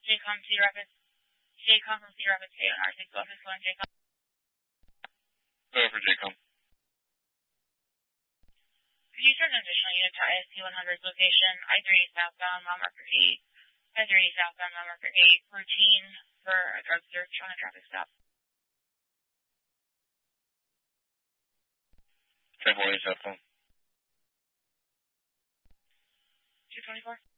JCOM Cedar Rapids. JCOM from Cedar Rapids, stay on R6 office 1, JCOM. Go for JCOM. Could you send an additional unit to ISC 100's location, I-30 southbound, mile marker 8, I-30 southbound, mile marker 8, routine for a drug search on a traffic stop. 10-4 southbound. 224.